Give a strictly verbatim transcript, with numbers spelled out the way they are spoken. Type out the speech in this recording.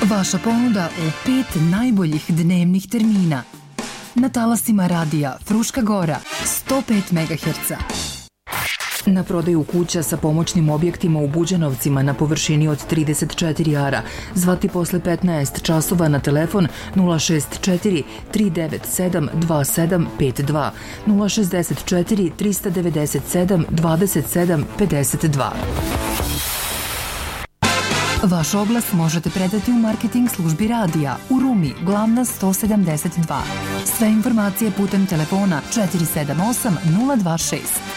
Vaša ponuda u pet najboljih dnevnih termina. Na talasima radija Fruška Gora, sto pet megaherca. Na prodaju kuća sa pomoćnim objektima u Buđanovcima na površini od trideset četiri ara. Zvati posle petnaest časova na telefon nula šest četiri tri devet sedam dva sedam pet dva, nula šest četiri tri devet sedam dvadeset sedam pedeset dva. Vaš oglas možete predati u marketing službi radija u Rumi, glavna sto sedamdeset dva. Sve informacije putem telefona četiri sedam osam nula dva šest.